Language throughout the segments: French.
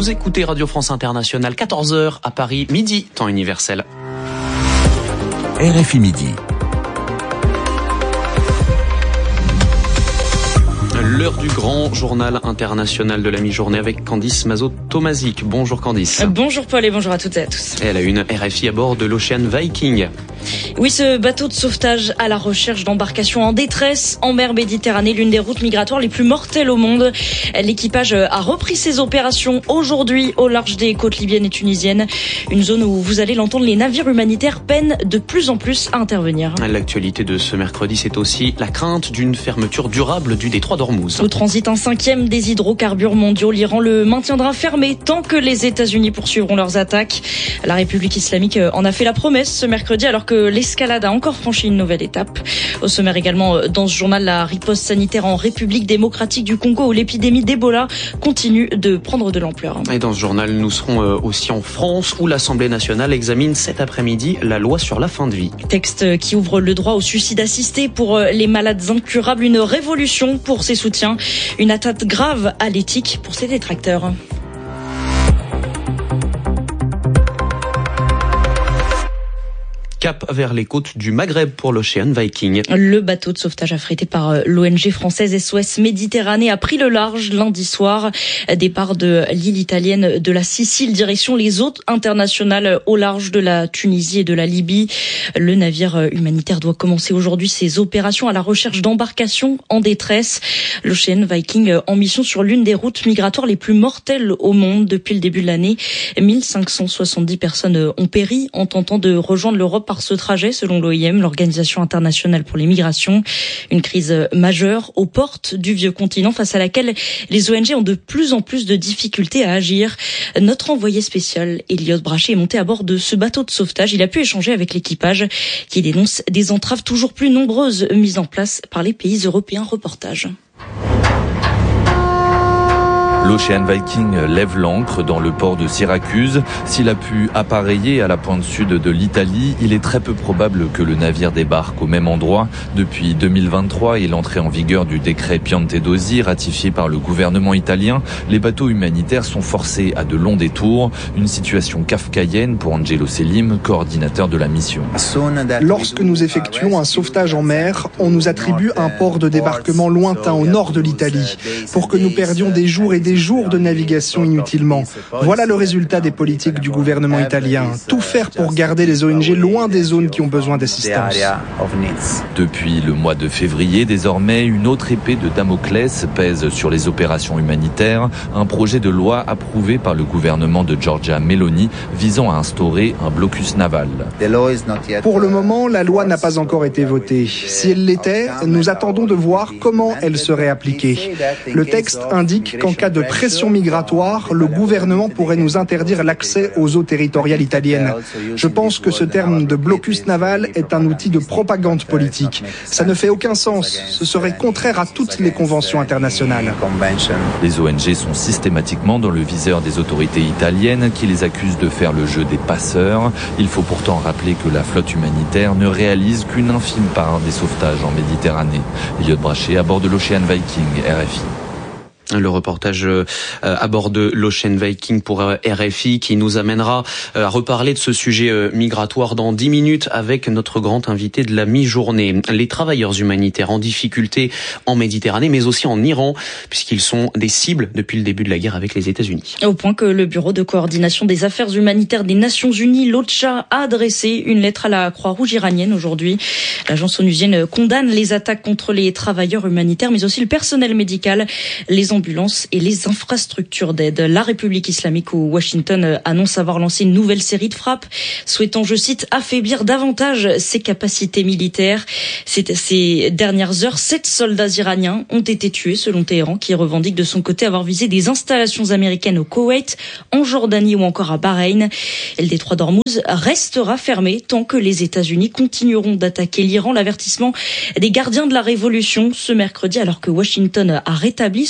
Vous écoutez Radio France Internationale, 14h à Paris, midi, temps universel. RFI Midi. L'heure du grand journal international de la mi-journée avec Candice Mazot-Tomazic. Bonjour Candice. Bonjour Paul et bonjour à toutes et à tous. Elle a une RFI à bord de l'Ocean Viking. Oui, ce bateau de sauvetage à la recherche d'embarcations en détresse en mer Méditerranée, l'une des routes migratoires les plus mortelles au monde. L'équipage a repris ses opérations aujourd'hui au large des côtes libyennes et tunisiennes. Une zone où, vous allez l'entendre, les navires humanitaires peinent de plus en plus à intervenir. L'actualité de ce mercredi, c'est aussi la crainte d'une fermeture durable du détroit d'Ormuz. Au transit un 5e des hydrocarbures mondiaux, l'Iran le maintiendra fermé tant que les États-Unis poursuivront leurs attaques. La République islamique en a fait la promesse ce mercredi alors que l'escalade a encore franchi une nouvelle étape. Au sommaire également dans ce journal, la riposte sanitaire en République démocratique du Congo où l'épidémie d'Ebola continue de prendre de l'ampleur. Et dans ce journal, nous serons aussi en France où l'Assemblée nationale examine cet après-midi la loi sur la fin de vie. Texte qui ouvre le droit au suicide assisté pour les malades incurables, une révolution pour ses soutiens, une atteinte grave à l'éthique pour ses détracteurs. Cap vers les côtes du Maghreb pour l'Ocean Viking. Le bateau de sauvetage affrété par l'ONG française SOS Méditerranée a pris le large lundi soir. Départ de l'île italienne de la Sicile, direction les eaux internationales au large de la Tunisie et de la Libye. Le navire humanitaire doit commencer aujourd'hui ses opérations à la recherche d'embarcations en détresse. L'Ocean Viking en mission sur l'une des routes migratoires les plus mortelles au monde depuis le début de l'année. 1570 personnes ont péri en tentant de rejoindre l'Europe par ce trajet, selon l'OIM, l'Organisation internationale pour les migrations. Une crise majeure aux portes du vieux continent face à laquelle les ONG ont de plus en plus de difficultés à agir. Notre envoyé spécial, Elliot Brachet, est monté à bord de ce bateau de sauvetage. Il a pu échanger avec l'équipage qui dénonce des entraves toujours plus nombreuses mises en place par les pays européens. Reportage. L'Ocean Viking lève l'ancre dans le port de Syracuse. S'il a pu appareiller à la pointe sud de l'Italie, il est très peu probable que le navire débarque au même endroit. Depuis 2023 et l'entrée en vigueur du décret Piantedosi ratifié par le gouvernement italien, les bateaux humanitaires sont forcés à de longs détours. Une situation kafkaïenne pour Angelo Selim, coordinateur de la mission. Lorsque nous effectuons un sauvetage en mer, on nous attribue un port de débarquement lointain au nord de l'Italie pour que nous perdions des jours et des jours de navigation inutilement. Voilà le résultat des politiques du gouvernement italien. Tout faire pour garder les ONG loin des zones qui ont besoin d'assistance. Depuis le mois de février, désormais, une autre épée de Damoclès pèse sur les opérations humanitaires. Un projet de loi approuvé par le gouvernement de Giorgia Meloni visant à instaurer un blocus naval. Pour le moment, la loi n'a pas encore été votée. Si elle l'était, nous attendons de voir comment elle serait appliquée. Le texte indique qu'en cas de pression migratoire, le gouvernement pourrait nous interdire l'accès aux eaux territoriales italiennes. Je pense que ce terme de blocus naval est un outil de propagande politique. Ça ne fait aucun sens. Ce serait contraire à toutes les conventions internationales. Les ONG sont systématiquement dans le viseur des autorités italiennes qui les accusent de faire le jeu des passeurs. Il faut pourtant rappeler que la flotte humanitaire ne réalise qu'une infime part des sauvetages en Méditerranée. Elliot Brachet à bord de l'Ocean Viking, RFI. Le reportage à bord de l'Ocean Viking pour RFI qui nous amènera à reparler de ce sujet migratoire dans 10 minutes avec notre grand invité de la mi-journée. Les travailleurs humanitaires en difficulté en Méditerranée mais aussi en Iran puisqu'ils sont des cibles depuis le début de la guerre avec les États-Unis. Au point que le Bureau de coordination des affaires humanitaires des Nations Unies, l'OCHA, a adressé une lettre à la Croix-Rouge iranienne aujourd'hui. L'agence onusienne condamne les attaques contre les travailleurs humanitaires mais aussi le personnel médical, les ambulances et les infrastructures d'aide. La République islamique ou Washington annonce avoir lancé une nouvelle série de frappes, souhaitant, je cite, affaiblir davantage ses capacités militaires. Ces dernières heures, 7 soldats iraniens ont été tués, selon Téhéran, qui revendique de son côté avoir visé des installations américaines au Koweït, en Jordanie ou encore à Bahreïn. Et le détroit d'Ormuz restera fermé tant que les États-Unis continueront d'attaquer l'Iran. L'avertissement des gardiens de la révolution ce mercredi, alors que Washington a rétabli son blocus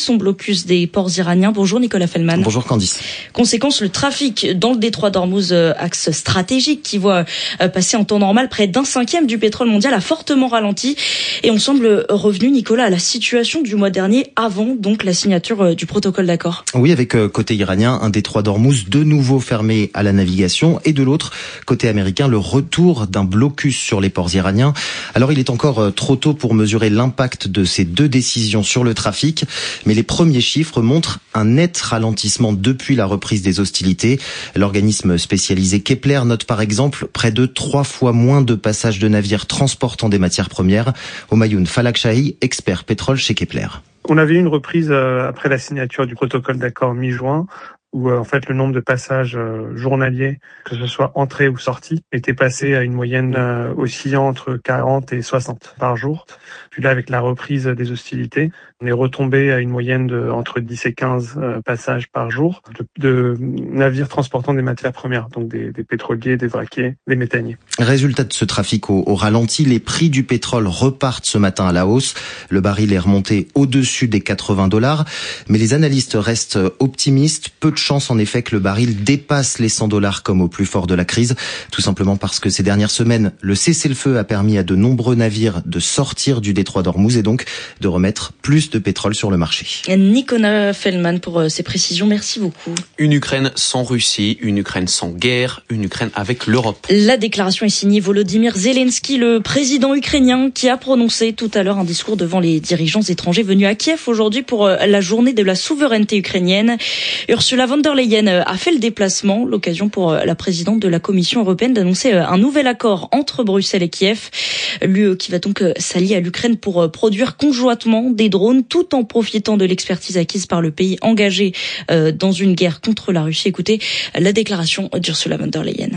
Syracuse des ports iraniens. Bonjour Nicolas Fellman. Bonjour Candice. Conséquence, le trafic dans le détroit d'Ormuz, axe stratégique qui voit passer en temps normal près d'1/5 du pétrole mondial, a fortement ralenti. Et on semble revenu, Nicolas, à la situation du mois dernier, avant donc la signature du protocole d'accord. Oui, avec côté iranien, un détroit d'Ormuz de nouveau fermé à la navigation, et de l'autre, côté américain, le retour d'un blocus sur les ports iraniens. Alors il est encore trop tôt pour mesurer l'impact de ces deux décisions sur le trafic, mais les premiers chiffres montrent un net ralentissement depuis la reprise des hostilités. L'organisme spécialisé Kepler note par exemple près de 3 fois moins de passages de navires transportant des matières premières. Humayoun Falakchahi, expert pétrole chez Kepler. On avait eu une reprise après la signature du protocole d'accord mi-juin, où en fait le nombre de passages journaliers, que ce soit entrée ou sortie, était passé à une moyenne oscillant entre 40 et 60 par jour. Puis là, avec la reprise des hostilités, on est retombé à une moyenne de entre 10 et 15 passages par jour de navires transportant des matières premières, donc des pétroliers, des vraquiers, des méthaniers. Résultat de ce trafic au ralenti, les prix du pétrole repartent ce matin à la hausse. Le baril est remonté au-dessus des $80, mais les analystes restent optimistes. Peu de chance en effet que le baril dépasse les $100 comme au plus fort de la crise, tout simplement parce que ces dernières semaines, le cessez-le-feu a permis à de nombreux navires de sortir du détroit d'Ormuz et donc de remettre plus de pétrole sur le marché. Nicolas Fellman pour ces précisions, merci beaucoup. Une Ukraine sans Russie, une Ukraine sans guerre, une Ukraine avec l'Europe. La déclaration est signée Volodymyr Zelensky, le président ukrainien, qui a prononcé tout à l'heure un discours devant les dirigeants étrangers venus à Kiev aujourd'hui pour la journée de la souveraineté ukrainienne. Ursula von der Leyen a fait le déplacement, l'occasion pour la présidente de la Commission européenne d'annoncer un nouvel accord entre Bruxelles et Kiev. L'UE qui va donc s'allier à l'Ukraine pour produire conjointement des drones tout en profitant de l'expertise acquise par le pays engagé dans une guerre contre la Russie. Écoutez la déclaration d'Ursula von der Leyen.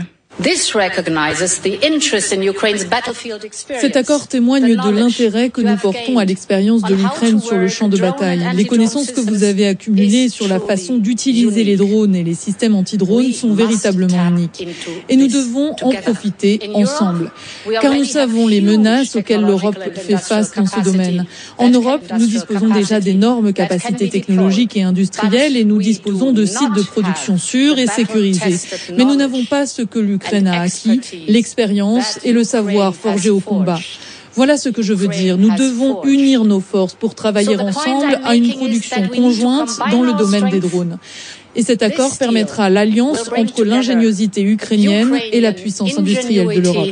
Cet accord témoigne de l'intérêt que nous portons à l'expérience de l'Ukraine sur le champ de bataille. Les connaissances que vous avez accumulées sur la façon d'utiliser les drones et les systèmes anti-drones sont véritablement uniques. Et nous devons en profiter ensemble. Car nous savons les menaces auxquelles l'Europe fait face dans ce domaine. En Europe, nous disposons déjà d'énormes capacités technologiques et industrielles et nous disposons de sites de production sûrs et sécurisés. Mais nous n'avons pas ce que l'Ukraine a acquis, l'expérience et le savoir forgé au combat. Voilà ce que je veux dire. Nous devons unir nos forces pour travailler ensemble à une production conjointe dans le domaine des drones. Et cet accord permettra l'alliance entre l'ingéniosité ukrainienne et la puissance industrielle de l'Europe.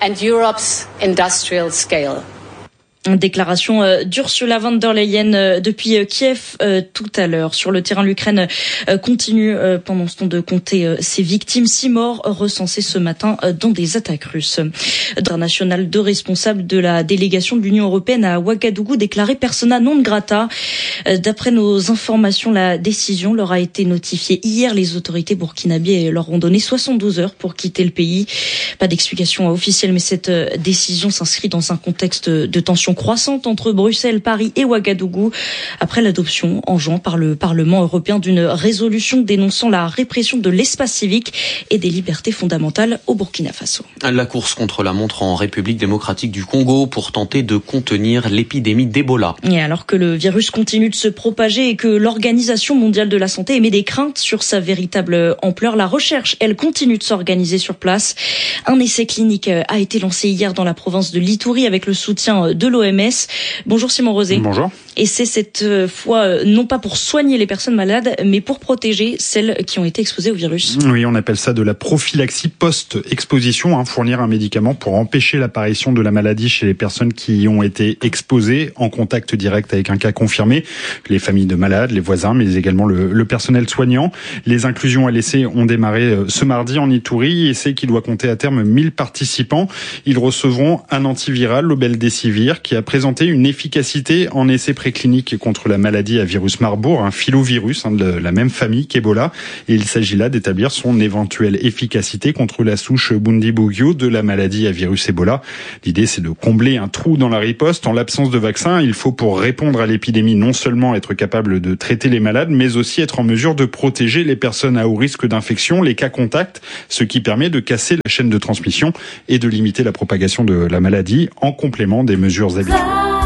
Déclaration d'Ursula von der Leyen depuis Kiev tout à l'heure. Sur le terrain, l'Ukraine continue pendant ce temps de compter ses victimes. 6 morts recensés ce matin dans des attaques russes. International, 2 responsables de la délégation de l'Union européenne à Ouagadougou déclarés persona non grata. D'après nos informations, la décision leur a été notifiée hier. Les autorités burkinabées leur ont donné 72 heures pour quitter le pays. Pas d'explication officielle, mais cette décision s'inscrit dans un contexte de tension croissante entre Bruxelles, Paris et Ouagadougou après l'adoption en juin par le Parlement européen d'une résolution dénonçant la répression de l'espace civique et des libertés fondamentales au Burkina Faso. La course contre la montre en République démocratique du Congo pour tenter de contenir l'épidémie d'Ebola. Et alors que le virus continue de se propager et que l'Organisation mondiale de la santé émet des craintes sur sa véritable ampleur, la recherche, elle, continue de s'organiser sur place. Un essai clinique a été lancé hier dans la province de l'Ituri avec le soutien de l'OMS. Bonjour Simon Rosé. Bonjour. Et c'est cette fois non pas pour soigner les personnes malades, mais pour protéger celles qui ont été exposées au virus. Oui, on appelle ça de la prophylaxie post-exposition, fournir un médicament pour empêcher l'apparition de la maladie chez les personnes qui y ont été exposées en contact direct avec un cas confirmé, les familles de malades, les voisins, mais également le personnel soignant. Les inclusions à l'essai ont démarré ce mardi en Ituri, essai qui doit compter à terme 1000 participants. Ils recevront un antiviral, l'Obeldesivir, qui a présenté une efficacité en essai préclinique contre la maladie à virus Marburg, un filovirus de la même famille qu'Ebola. Et il s'agit là d'établir son éventuelle efficacité contre la souche Bundibugyo de la maladie à virus Ebola. L'idée, c'est de combler un trou dans la riposte. En l'absence de vaccin, il faut, pour répondre à l'épidémie, non seulement être capable de traiter les malades, mais aussi être en mesure de protéger les personnes à haut risque d'infection, les cas contacts, ce qui permet de casser la chaîne de transmission et de limiter la propagation de la maladie en complément des mesures habituelles.